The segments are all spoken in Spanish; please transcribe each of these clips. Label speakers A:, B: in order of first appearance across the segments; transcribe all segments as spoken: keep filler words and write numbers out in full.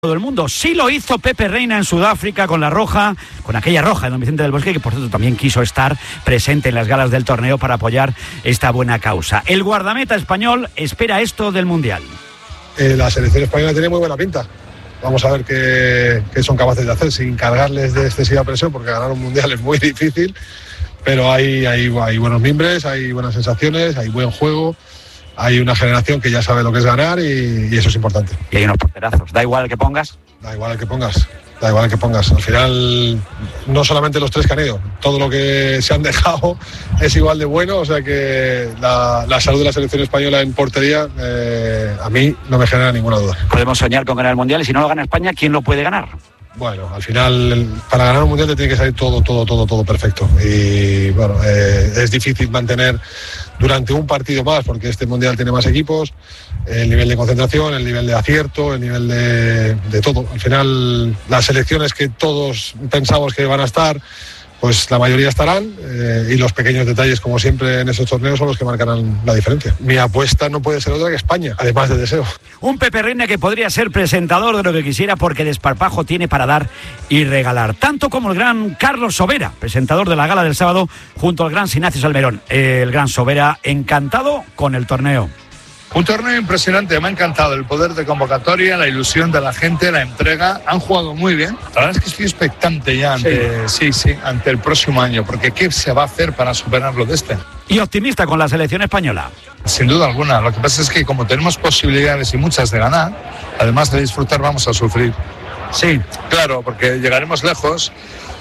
A: todo el mundo. Sí lo hizo Pepe Reina en Sudáfrica con la roja, con aquella roja de Don Vicente del Bosque, que por cierto también quiso estar presente en las galas del torneo para apoyar esta buena causa. El guardameta español espera esto del Mundial.
B: Eh, la selección española tiene muy buena pinta. Vamos a ver qué, qué son capaces de hacer sin cargarles de excesiva presión, porque ganar un Mundial es muy difícil, pero hay, hay, hay buenos mimbres, hay buenas sensaciones, hay buen juego. Hay una generación que ya sabe lo que es ganar y, y eso es importante.
A: Y hay unos porterazos. ¿Da igual el que pongas?
B: Da igual el que pongas. Da igual el que pongas. Al final, no solamente los tres que han ido, todo lo que se han dejado es igual de bueno. O sea que la, la salud de la selección española en portería, eh, a mí no me genera ninguna duda.
A: Podemos soñar con ganar el Mundial y si no lo gana España, ¿quién lo puede ganar?
B: Bueno, al final, para ganar un Mundial te tiene que salir todo, todo, todo, todo perfecto. Y bueno, eh, es difícil mantener durante un partido más, porque este Mundial tiene más equipos, el nivel de concentración, el nivel de acierto, el nivel de, de todo. Al final, las selecciones que todos pensamos que van a estar, pues la mayoría estarán, eh, y los pequeños detalles, como siempre en esos torneos, son los que marcarán la diferencia. Mi apuesta no puede ser otra que España, además de deseo.
A: Un Pepe Reina que podría ser presentador de lo que quisiera, porque desparpajo tiene para dar y regalar, tanto como el gran Carlos Sobera, presentador de la gala del sábado junto al gran Ignacio Salmerón. El gran Sobera encantado con el torneo.
C: Un torneo impresionante, me ha encantado el poder de convocatoria, la ilusión de la gente, la entrega. Han jugado muy bien. La verdad es que estoy expectante ya ante, sí. sí, sí, ante el próximo año, porque ¿qué se va a hacer para superarlo de este?
A: Y optimista con la selección española.
C: Sin duda alguna. Lo que pasa es que como tenemos posibilidades y muchas de ganar, además de disfrutar vamos a sufrir. Sí, claro, porque llegaremos lejos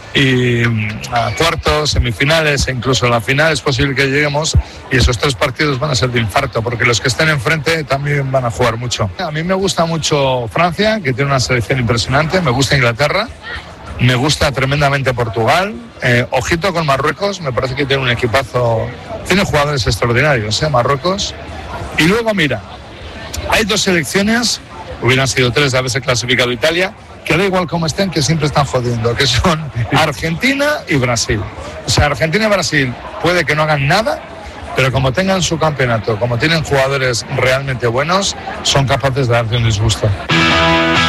C: y a cuartos, semifinales e incluso a la final es posible que lleguemos y esos tres partidos van a ser de infarto porque los que estén enfrente también van a jugar mucho. A mí me gusta mucho Francia, que tiene una selección impresionante, me gusta Inglaterra, me gusta tremendamente Portugal, eh, ojito con Marruecos, me parece que tiene un equipazo, tiene jugadores extraordinarios, ¿eh? Marruecos. Y luego mira, hay dos selecciones, hubieran sido tres de haberse clasificado Italia, que da igual cómo estén, que siempre están jodiendo, que son Argentina y Brasil. O sea, Argentina y Brasil puede que no hagan nada, pero como tengan su campeonato, como tienen jugadores realmente buenos, son capaces de darte un disgusto.